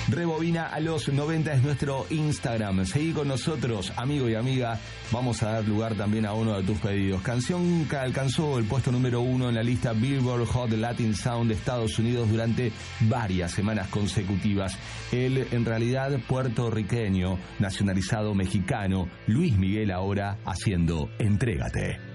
Rebobina a los 90 es nuestro Instagram. Seguí con nosotros, amigo y amiga. Vamos a dar lugar también a uno de tus pedidos. Canción que alcanzó el puesto número 1 en la lista Billboard Hot Latin Sound de Estados Unidos durante varias semanas consecutivas. El, en realidad, puertorriqueño, nacionalizado mexicano, Luis Miguel, ahora haciendo Entrégate.